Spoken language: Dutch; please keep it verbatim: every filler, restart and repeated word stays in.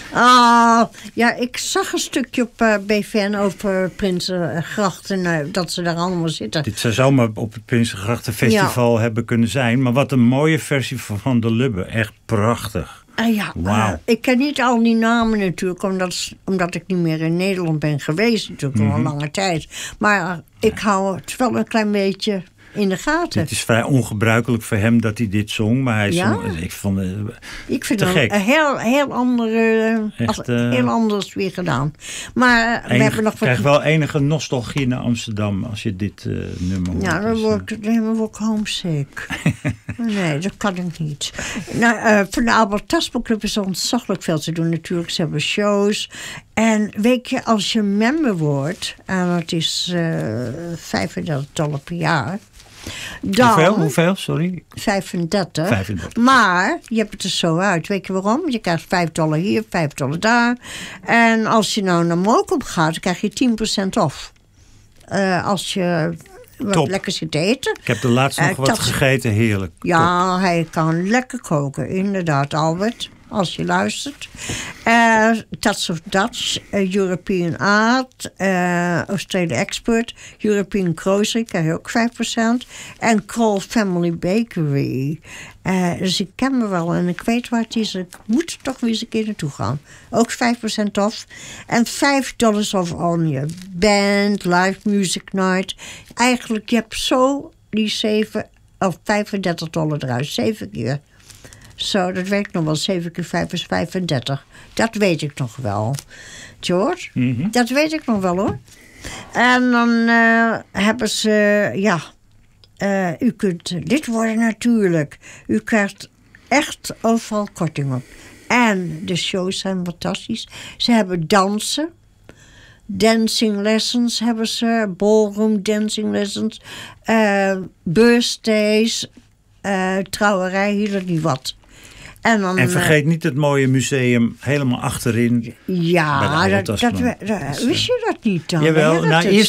Ah, ja, ik zag een stukje op uh, B V N over Prinsengracht en uh, dat ze daar allemaal zitten. Dit zou zomaar op het Prinsengrachtenfestival ja. hebben kunnen zijn. Maar wat een mooie versie van Van der Lubbe. Echt prachtig. Uh, ja, wow. uh, ik ken niet al die namen natuurlijk, omdat, omdat ik niet meer in Nederland ben geweest. Natuurlijk al mm-hmm. een lange tijd. Maar uh, ik hou het wel een klein beetje in de gaten. Het is vrij ongebruikelijk voor hem dat hij dit zong, maar hij ja? zong, ik vond het ik vind te het gek. een heel, heel, andere, Echt, als, uh, heel anders weer gedaan. Maar uh, enige, we hebben nog... Ik krijg wel enige nostalgie naar Amsterdam als je dit uh, nummer hoort. Ja, dan dus, word ik, dan word ik homesick. Nee, dat kan ik niet. Nou, uh, van de Albert Tasman Club is er ontzaglijk veel te doen natuurlijk. Ze hebben shows. En weet je, als je member wordt, en dat is uh, vijfendertig dollar per jaar. Dan, hoeveel? Hoeveel? Sorry? vijfendertig. vijfendertig. Maar je hebt het er zo uit. Weet je waarom? Je krijgt vijf dollar hier, vijf dollar daar. En als je nou naar Mokum gaat, dan krijg je tien procent off. Uh, als je wat Top. lekker zit eten. Ik heb de laatste uh, nog wat dat, gegeten. Heerlijk. Ja, Top. Hij kan lekker koken. Inderdaad, Albert. Als je luistert. Uh, Touch of Dutch, uh, European Art, uh, Australian Expert, European Grocery, krijg je ook vijf procent. En Kroll Family Bakery. Uh, dus ik ken me wel en ik weet waar het is. Ik moet er toch weer eens een keer naartoe gaan. Ook vijf procent off. En vijf dollars off on je band, live music night. Eigenlijk, je hebt zo die zeven of vijfendertig dollar eruit. Zeven keer. Zo, dat weet ik nog wel. zeven keer vijf is vijfendertig. Dat weet ik nog wel. George? Mm-hmm. Dat weet ik nog wel, hoor. En dan uh, hebben ze... Ja, uh, u kunt lid worden natuurlijk. U krijgt echt overal korting op. En de shows zijn fantastisch. Ze hebben dansen. Dancing lessons hebben ze. Ballroom dancing lessons. Uh, birthdays. Uh, trouwerij, hier dat niet wat. En, dan, en vergeet niet het mooie museum helemaal achterin. Ja, dat, dat, dat, wist je dat niet dan? Jawel, nou, eerst